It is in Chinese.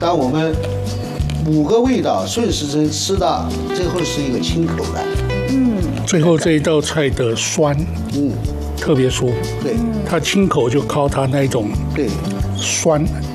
当我们5个味道顺时针吃到，最后是一个清口的。 最后这一道菜的酸，特别舒服。 对， 它清口就靠它那一种对。 酸